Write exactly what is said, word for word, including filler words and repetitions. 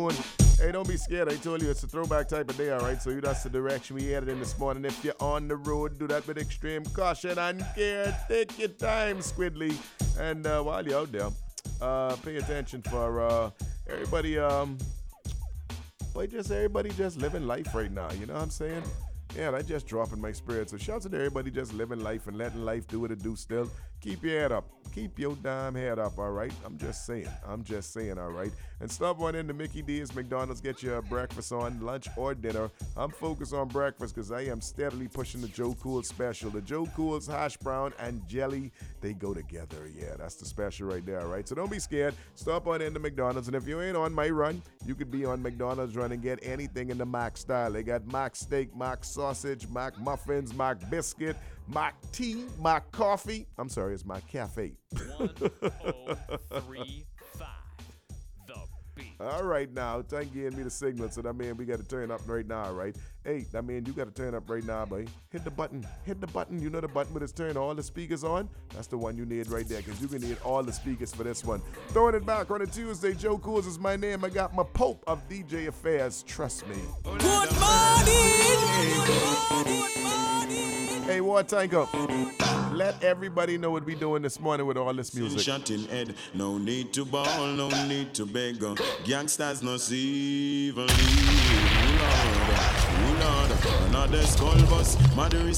tune. Hey, don't be scared. I told you it's a throwback type of day, all right? So you that's the direction we headed in this morning. If you're on the road, do that with extreme caution and care. Take your time, Squidly. And uh, while you're out there, uh, pay attention for uh, everybody. Um, boy, just everybody just living life right now. You know what I'm saying? Yeah, that just dropping my spirit. So shouts out to everybody just living life and letting life do what it do still. Keep your head up. Keep your damn head up, all right? I'm just saying. I'm just saying, all right? And stop on into Mickey D's McDonald's. Get your breakfast on, lunch or dinner. I'm focused on breakfast because I am steadily pushing the Joe Cool special. The Joe Cool's hash brown and jelly, they go together. Yeah, that's the special right there, all right? So don't be scared. Stop on into McDonald's. And if you ain't on my run, you could be on McDonald's run and get anything in the Mac style. They got Mac steak, Mac sausage, Mac muffins, Mac biscuit, Mac tea, Mac coffee. I'm sorry, it's Mac cafe. one oh three five The Beat. All right now, thank you giving me the signal. So that mean we got to turn up right now, right? Hey, that mean you got to turn up right now, boy. Hit the button. Hit the button. You know the button with it's turn all the speakers on? That's the one you need right there because you're going to need all the speakers for this one. Throwing it back on a Tuesday. Joe Cools is my name. I got my Pope of D J Affairs. Trust me. Good morning. Good morning. Hey, War Tango, let everybody know what we doing this morning with all this music. Shutting head, no need to ball, no need to beg. Gangsters no see even leave. Lord, Lord, another skull bus, mother is